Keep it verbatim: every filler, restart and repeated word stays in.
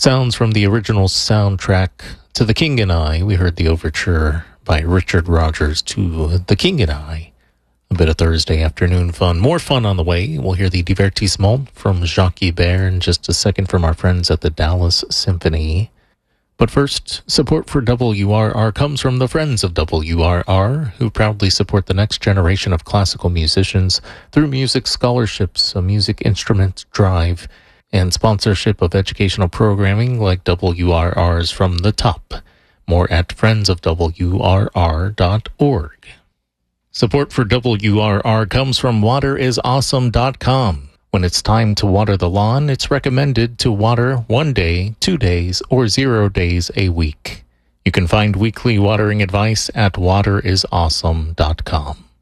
Sounds from the original soundtrack to The King and I. We heard the overture by Richard Rodgers to The King and I. A bit of Thursday afternoon fun. More fun on the way. We'll hear the Divertissement from Jacques Ibert in just a second from our friends at the Dallas Symphony. But first, support for W R R comes from the friends of W R R, who proudly support the next generation of classical musicians through music scholarships, a music instrument drive, and sponsorship of educational programming like W R R's From the Top. More at friends of W R R dot org. Support for W R R comes from water is awesome dot com. When it's time to water the lawn, it's recommended to water one day, two days, or zero days a week. You can find weekly watering advice at water is awesome dot com.